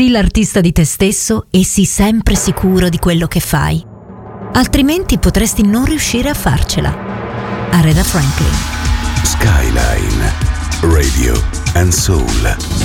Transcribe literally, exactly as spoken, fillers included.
Sii l'artista di te stesso e sii sempre sicuro di quello che fai. Altrimenti potresti non riuscire a farcela. Aretha Franklin. Skyline Radio and Soul.